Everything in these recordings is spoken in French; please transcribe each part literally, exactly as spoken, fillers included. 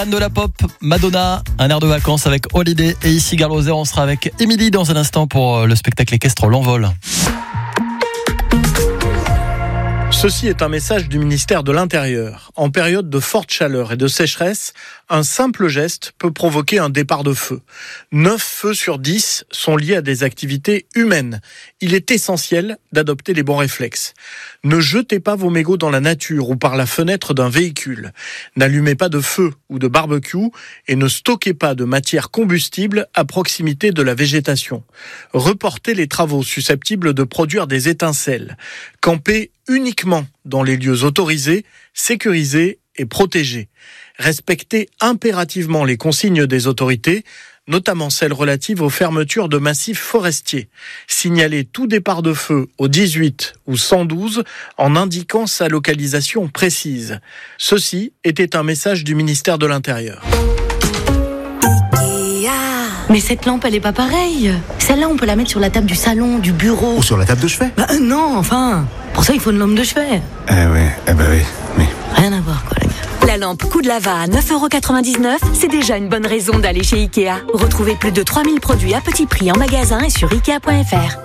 Anne de la pop, Madonna, un air de vacances avec Holiday. Et ici, Gare Lozère, on sera avec Émilie dans un instant pour le spectacle équestre L'Envol. Ceci est un message du ministère de l'Intérieur. En période de forte chaleur et de sécheresse, un simple geste peut provoquer un départ de feu. neuf feux sur dix sont liés à des activités humaines. Il est essentiel d'adopter les bons réflexes. Ne jetez pas vos mégots dans la nature ou par la fenêtre d'un véhicule. N'allumez pas de feu ou de barbecue et ne stockez pas de matière combustible à proximité de la végétation. Reportez les travaux susceptibles de produire des étincelles. Campez uniquement dans les lieux autorisés, sécurisés et protégés. Respectez impérativement les consignes des autorités, notamment celles relatives aux fermetures de massifs forestiers. Signalez tout départ de feu au dix-huit ou cent douze en indiquant sa localisation précise. Ceci était un message du ministère de l'Intérieur. Mais cette lampe, elle est pas pareille. Celle-là, on peut la mettre sur la table du salon, du bureau. Ou sur la table de chevet. Bah euh, non, enfin. Pour ça, il faut une lampe de chevet. Eh ouais, eh bah oui, oui. Rien à voir, quoi, les gars. La lampe Coup de Lava à neuf euros quatre-vingt-dix-neuf, c'est déjà une bonne raison d'aller chez Ikea. Retrouvez plus de trois mille produits à petit prix en magasin et sur ikea point f r.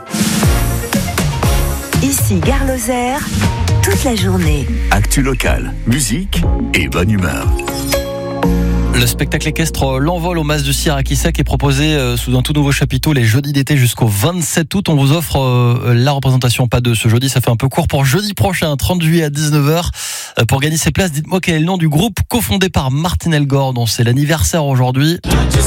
Ici, Gare Lozère, toute la journée. Actu locale, musique et bonne humeur. Le spectacle équestre L'Envol au Mas de Cire à Quissac est proposé sous un tout nouveau chapiteau les jeudis d'été jusqu'au vingt-sept août. On vous offre la représentation, pas de ce jeudi, ça fait un peu court, pour jeudi prochain, trente juillet à dix-neuf heures. Pour gagner ces places, dites-moi quel est le nom du groupe cofondé par Martin Elgore, dont c'est l'anniversaire aujourd'hui.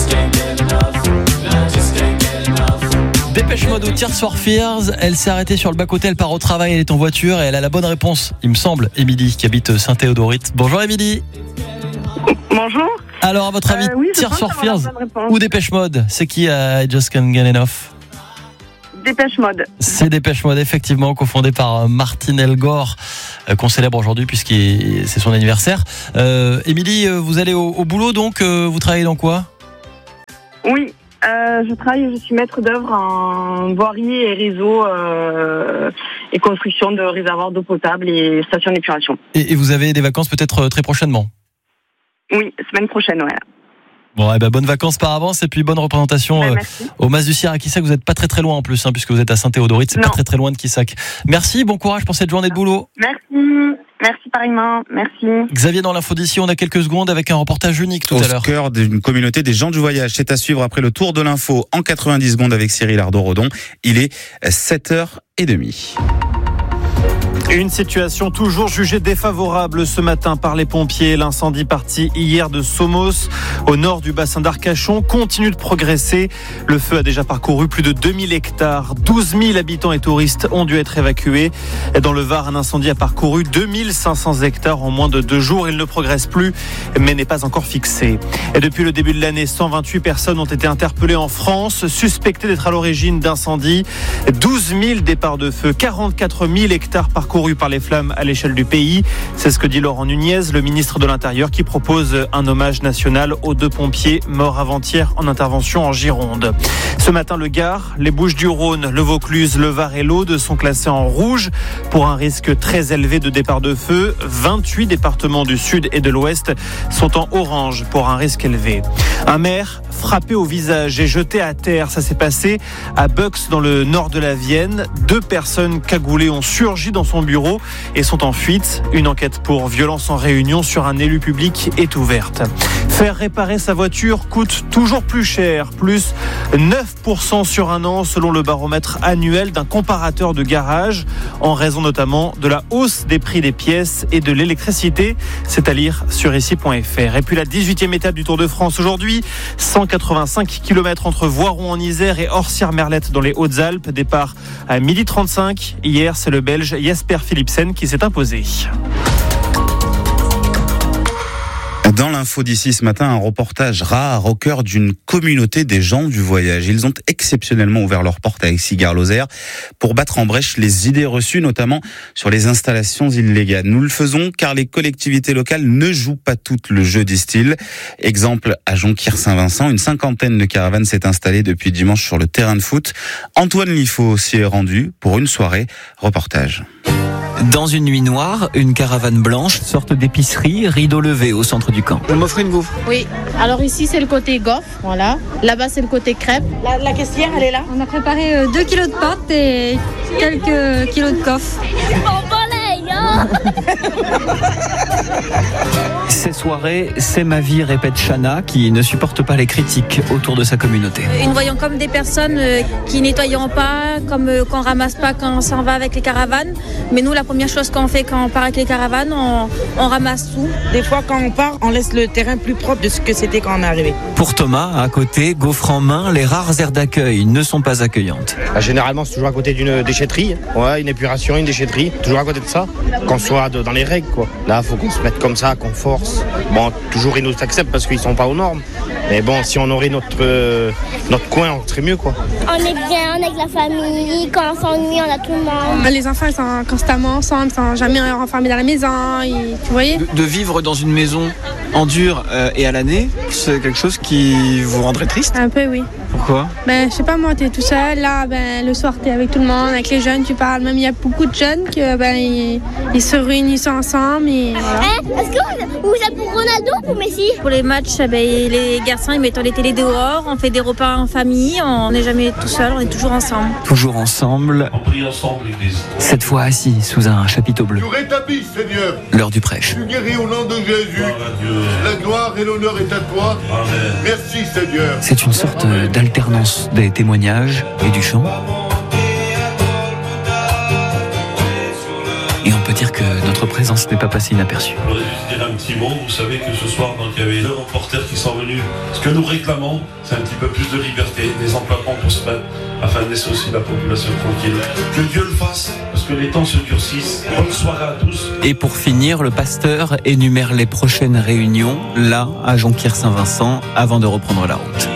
Dépêche Mode ou Tears for Fears. Elle s'est arrêtée sur le bas-côté, elle part au travail, elle est en voiture et elle a la bonne réponse, il me semble. Émilie, qui habite Saint-Théodorite. Bonjour Émilie. Bonjour. Alors, à votre avis, euh, oui, Tears for Fears ou Dépêche Mode, c'est qui à I Just Can't Get Enough? Dépêche Mode. C'est Dépêche Mode, effectivement, cofondé par Martin Elgore, euh, qu'on célèbre aujourd'hui puisque c'est son anniversaire. Euh, Émilie, euh, vous allez au, au boulot, donc euh, vous travaillez dans quoi? Oui, euh, je travaille, je suis maître d'œuvre en voirie et réseau euh, et construction de réservoirs d'eau potable et stations d'épuration. Et, et vous avez des vacances peut-être très prochainement? Oui, semaine prochaine, voilà. Bon, eh ben, bonnes vacances par avance et puis bonne représentation ben, euh, au Mas du Cire à Quissac. Vous n'êtes pas très très loin en plus, hein, puisque vous êtes à Saint-Théodorite, c'est non. pas très très loin de Quissac. Merci, bon courage pour cette journée de boulot. Merci, merci pareillement, merci. Xavier, dans l'info d'ici, on a quelques secondes avec un reportage unique tout Au à l'heure. Au cœur d'une communauté des gens du voyage, c'est à suivre après le tour de l'info en quatre-vingt-dix secondes avec Cyril Ardo-Rodon. Il est sept heures trente. Une situation toujours jugée défavorable ce matin par les pompiers. L'incendie parti hier de Somos, au nord du bassin d'Arcachon, continue de progresser. Le feu a déjà parcouru plus de deux mille hectares. douze mille habitants et touristes ont dû être évacués. Dans le Var, un incendie a parcouru deux mille cinq cents hectares en moins de deux jours. Il ne progresse plus, mais n'est pas encore fixé. Et depuis le début de l'année, cent vingt-huit personnes ont été interpellées en France, suspectées d'être à l'origine d'incendies. douze mille départs de feu, quarante-quatre mille hectares parcourus par les flammes à l'échelle du pays. C'est ce que dit Laurent Nunez, le ministre de l'Intérieur, qui propose un hommage national aux deux pompiers morts avant-hier en intervention en Gironde. Ce matin, le Gard, les Bouches-du-Rhône, le Vaucluse, le Var et l'Aude sont classés en rouge pour un risque très élevé de départ de feu. vingt-huit départements du sud et de l'ouest sont en orange pour un risque élevé. Un maire frappé au visage et jeté à terre. Ça s'est passé à Bux, dans le nord de la Vienne. Deux personnes cagoulées ont surgi dans son bureau et sont en fuite. Une enquête pour violence en réunion sur un élu public est ouverte. Faire réparer sa voiture coûte toujours plus cher, plus neuf pour cent sur un an selon le baromètre annuel d'un comparateur de garage, en raison notamment de la hausse des prix des pièces et de l'électricité. C'est à lire sur ici point f r. Et puis la dix-huitième étape du Tour de France aujourd'hui, cent quatre-vingt-cinq kilomètres entre Voiron en Isère et Orsières-Merlette dans les Hautes-Alpes. Départ à midi trente-cinq. Hier, c'est le Belge Jasper Philipsen qui s'est imposé. Dans l'info d'ici ce matin, un reportage rare au cœur d'une communauté des gens du voyage. Ils ont exceptionnellement ouvert leurs portes à Gare Lozère pour battre en brèche les idées reçues, notamment sur les installations illégales. Nous le faisons car les collectivités locales ne jouent pas toutes le jeu, disent-ils. Exemple, à Jonquière-Saint-Vincent, une cinquantaine de caravanes s'est installée depuis dimanche sur le terrain de foot. Antoine Liffaut s'y est rendu pour une soirée. Reportage. Dans une nuit noire, une caravane blanche, sorte d'épicerie, rideau levé au centre du camp. Vous m'offrez une gaufre? Oui. Alors ici, c'est le côté gaufre, voilà. Là-bas, c'est le côté crêpe. La, la caissière, elle est là. On a préparé deux kilos de pâtes et quelques kilos de gaufres. Ces soirées, c'est ma vie, répète Chana, qui ne supporte pas les critiques autour de sa communauté. Ils nous voyons comme des personnes qui nettoyons pas, comme qu'on ramasse pas quand on s'en va avec les caravanes. Mais nous, la première chose qu'on fait quand on part avec les caravanes, on, on ramasse tout. Des fois, quand on part, on laisse le terrain plus propre de ce que c'était quand on est arrivé. Pour Thomas, à côté, gaufre en main, les rares aires d'accueil ne sont pas accueillantes. Bah, généralement, c'est toujours à côté d'une déchetterie. Ouais, une épuration, une déchetterie. Toujours à côté de ça. Qu'on soit de, dans les règles, quoi. Là, il faut qu'on se mette comme ça, qu'on force. Bon, toujours ils nous acceptent parce qu'ils sont pas aux normes. Mais bon, si on aurait notre, euh, notre coin, on serait mieux, quoi. On est bien, on est avec la famille. Quand on s'ennuie, on a tout le monde. Les enfants, ils sont constamment ensemble, ils sont jamais enfermés dans la maison. Ils, tu voyez de, de vivre dans une maison en dur euh, et à l'année, c'est quelque chose qui vous rendrait triste? Un peu, oui. Pourquoi? Ben, je sais pas, moi, t'es tout seul. Là, ben, le soir, t'es avec tout le monde, avec les jeunes, tu parles. Même il y a beaucoup de jeunes que ben, ils, ils se réunissent ensemble. Et, voilà. Eh, est-ce que vous, vous êtes pour Ronaldo ou pour Messi? Pour les matchs, ben, les garçons, ils mettent les télés dehors, on fait des repas en famille, on n'est jamais tout seul, on est toujours ensemble. Toujours ensemble. On prie ensemble, l'Église. Cette fois assis sous un chapiteau bleu. Tu rétablis, Seigneur. L'heure du prêche. Tu guéris au nom de Jésus. La gloire et l'honneur est à toi. Amen. Merci, Seigneur. C'est une sorte d'alternance des témoignages et du chant. Et on peut dire que notre présence n'est pas passée inaperçue. Je voudrais juste dire un petit mot. Vous savez que ce soir, donc, il y avait deux reporters qui sont venus. Ce que nous réclamons, c'est un petit peu plus de liberté, des emplacements pour se mettre, afin de laisser aussi la population tranquille. Que Dieu le fasse, parce que les temps se durcissent. Bonne soirée à tous. Et pour finir, le pasteur énumère les prochaines réunions, là, à Jonquière-Saint-Vincent, avant de reprendre la route.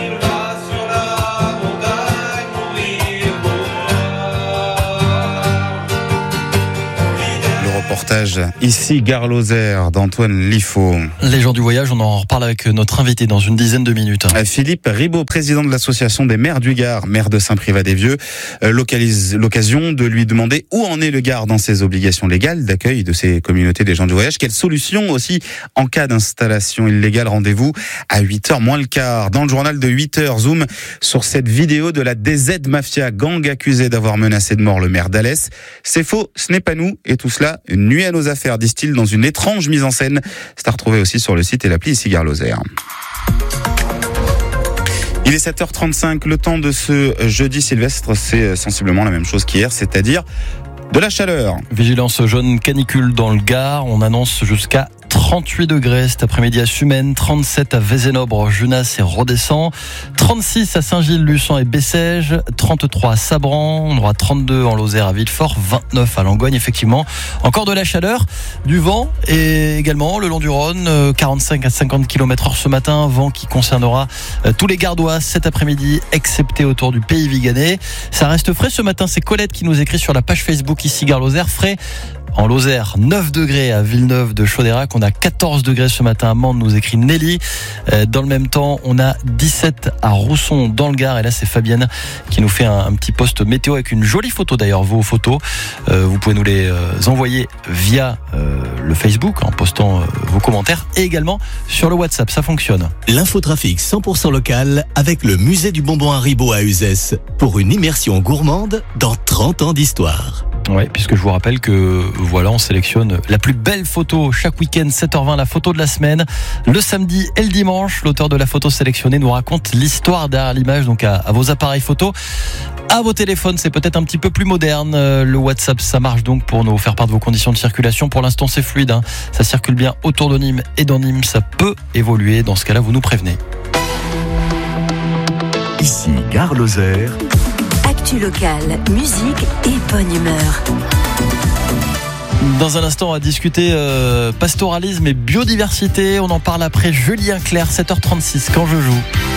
Reportage ici, Gare Lozère, d'Antoine Liffaut. Les gens du voyage, on en reparle avec notre invité dans une dizaine de minutes. Philippe Ribaud, président de l'association des maires du Gard, maire de Saint-Privat-des-Vieux, localise l'occasion de lui demander où en est le Gard dans ses obligations légales d'accueil de ces communautés des gens du voyage. Quelle solution aussi en cas d'installation illégale? Rendez-vous à huit heures moins le quart. Dans le journal de huit heures, zoom sur cette vidéo de la D Z Mafia, gang accusé d'avoir menacé de mort le maire d'Alès. C'est faux, ce n'est pas nous, et tout cela nuit à nos affaires, disent-ils, dans une étrange mise en scène. C'est à retrouver aussi sur le site et l'appli ici Gare Lozère. Il est sept heures trente-cinq, le temps de ce jeudi Sylvestre, c'est sensiblement la même chose qu'hier, c'est-à-dire de la chaleur. Vigilance jaune canicule dans le Gard, on annonce jusqu'à trente-huit degrés cet après-midi à Sumène, trente-sept à Vézénobre, Junas et Rodescent, trente-six à Saint-Gilles, Luçon et Bessèges, trente-trois à Sabran, on aura trente-deux en Lozère à Villefort, vingt-neuf à Langogne, effectivement. Encore de la chaleur, du vent et également le long du Rhône, quarante-cinq à cinquante kilomètres heure ce matin, vent qui concernera tous les Gardois cet après-midi, excepté autour du Pays Viganais. Ça reste frais ce matin, c'est Colette qui nous écrit sur la page Facebook ici Gare Lozère, frais. En Lozère, neuf degrés à Villeneuve de Chaudeirac. On a quatorze degrés ce matin à Mende, nous écrit Nelly. Dans le même temps, on a dix-sept à Rousson dans le Gard. Et là, c'est Fabienne qui nous fait un, un petit post météo avec une jolie photo d'ailleurs, vos photos. Euh, vous pouvez nous les euh, envoyer via euh, le Facebook en postant euh, vos commentaires et également sur le WhatsApp. Ça fonctionne. L'infotrafic cent pour cent local avec le musée du bonbon Haribo à Uzès pour une immersion gourmande dans trente ans d'histoire. Ouais, puisque je vous rappelle que voilà, on sélectionne la plus belle photo chaque week-end, sept heures vingt, la photo de la semaine. Le samedi et le dimanche, l'auteur de la photo sélectionnée nous raconte l'histoire derrière l'image, donc à, à vos appareils photo, à vos téléphones. C'est peut-être un petit peu plus moderne. Le WhatsApp, ça marche donc pour nous faire part de vos conditions de circulation. Pour l'instant, c'est fluide, hein. Ça circule bien autour de Nîmes et dans Nîmes. Ça peut évoluer. Dans ce cas-là, vous nous prévenez. Ici, Gare Lozère. Actu locale, musique et bonne humeur. Dans un instant, on va discuter euh, pastoralisme et biodiversité. On en parle après Julien Clerc, sept heures trente-six, quand je joue.